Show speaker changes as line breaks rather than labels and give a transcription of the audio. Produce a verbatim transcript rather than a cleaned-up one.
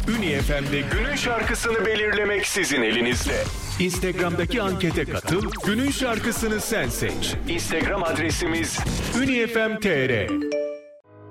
Uni F M'de günün şarkısını belirlemek sizin elinizde. Instagram'daki ankete katıl, günün şarkısını sen seç. Instagram adresimiz Uni F M T R.